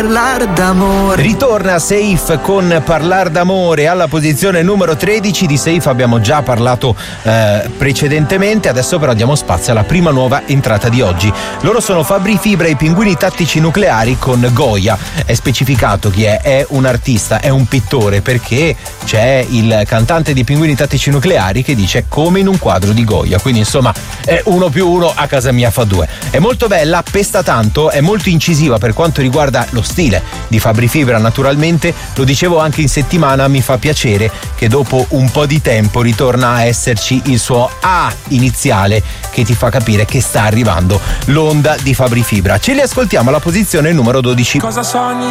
parlar d'amore. Ritorna Safe con Parlar d'amore. Alla posizione numero 13 di Safe abbiamo già parlato precedentemente, adesso però diamo spazio alla prima nuova entrata di oggi. Loro sono Fabri Fibra e i Pinguini Tattici Nucleari con Goya. È specificato chi è un artista, è un pittore, perché c'è il cantante di Pinguini Tattici Nucleari che dice come in un quadro di Goya, quindi insomma 1 più 1 a casa mia fa 2. È molto bella, pesta tanto, è molto incisiva per quanto riguarda lo stile di Fabri Fibra, naturalmente. Lo dicevo anche in settimana, mi fa piacere che dopo un po' di tempo ritorna a esserci il suo A iniziale che ti fa capire che sta arrivando l'onda di Fabri Fibra. Ce li ascoltiamo alla posizione numero 12. Cosa sogni